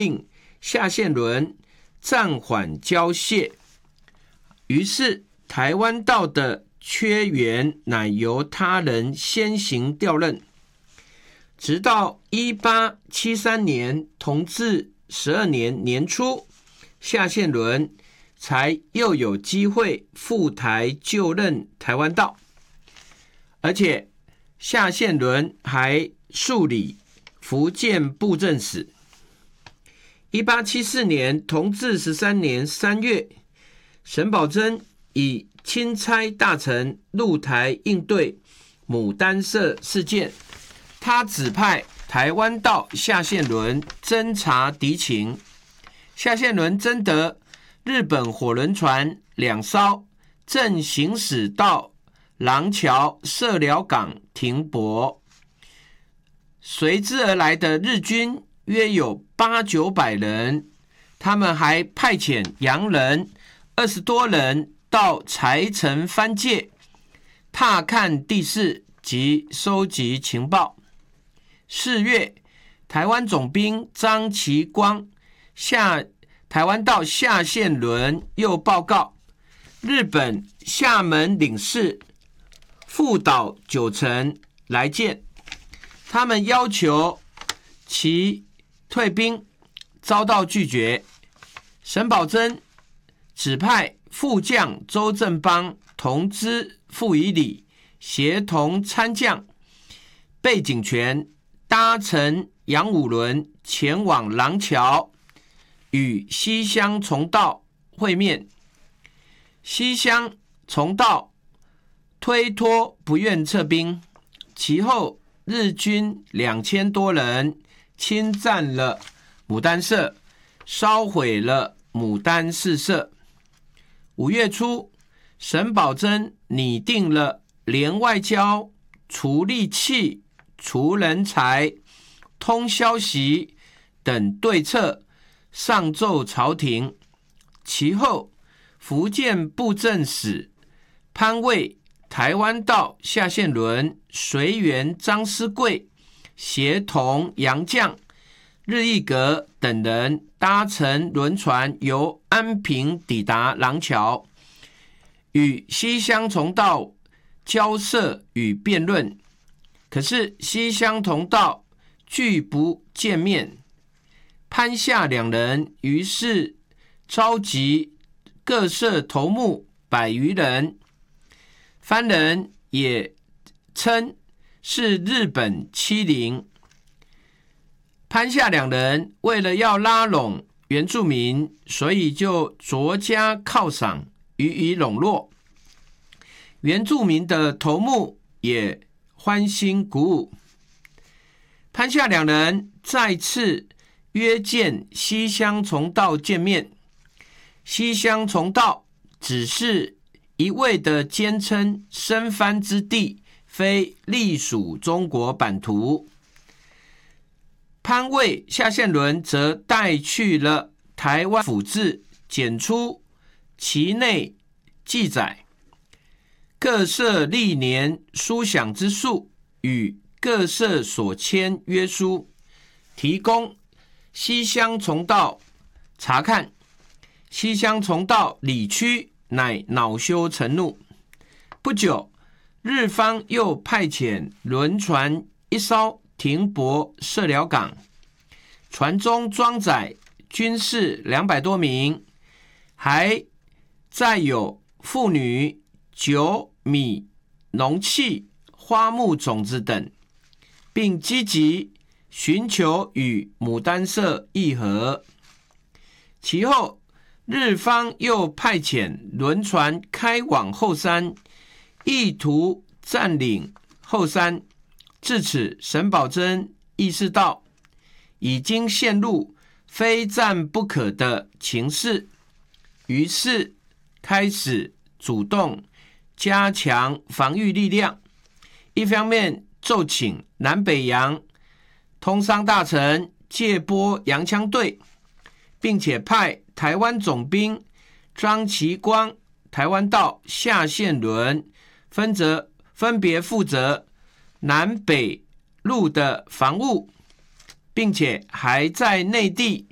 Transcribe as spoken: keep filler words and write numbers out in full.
令下线轮暂缓交卸，于是台湾道的缺员乃由他人先行调任，直到一八七三年同治十二年年初，下线轮才又有机会赴台就任台湾道，而且下线轮还署理福建布政使。一八七四年同治十三年三月，沈葆桢以钦差大臣入台应对牡丹社事件，他指派台湾道下线轮侦察敌情，下线轮征得日本火轮船两艘，正行驶到廊桥社寮港停泊，随之而来的日军约有八九百人，他们还派遣洋人二十多人到柴城藩界踏看地势及收集情报。四月，台湾总兵张其光下台湾道下线轮又报告，日本厦门领事副岛九成来见，他们要求其退兵，遭到拒绝。沈葆桢指派副将周正邦同知傅以礼协同参将贝景泉搭乘洋五轮前往廊桥，与西乡重道会面。西乡重道推脱不愿撤兵，其后日军两千多人侵占了牡丹社，烧毁了牡丹四社。五月初，沈葆桢拟定了联外交、除利器、除人才、通消息等对策，上奏朝廷。其后，福建布政使潘卫、台湾道下线轮随员张思贵协同洋将日义阁等人搭乘轮船由安平抵达廊桥，与西乡重道交涉与辩论。可是西乡重道拒不见面，潘夏两人于是召集各社头目百余人，番人也称是日本欺凌。潘夏两人为了要拉拢原住民，所以就酌加犒赏，予以笼络。原住民的头目也欢欣鼓舞。潘夏两人再次约见西乡重道见面，西乡重道只是一味的坚称生番之地非隶属中国版图。潘卫、下线轮则带去了台湾府志，检出其内记载各社历年书饷之数与各社所签约书，提供西乡重道查看。西乡重道理屈，乃恼羞成怒。不久，日方又派遣轮船一艘停泊社寮港，船中装载军士两百多名，还载有妇女、酒、米、农器、花木种子等，并积极寻求与牡丹社议和。其后，日方又派遣轮船开往后山，意图占领后山。至此，沈葆桢意识到已经陷入非战不可的情势，于是开始主动加强防御力量。一方面奏请南北洋通商大臣借拨洋枪队，并且派台湾总兵张其光、台湾道下线轮分责分别负责南北路的防务，并且还在内地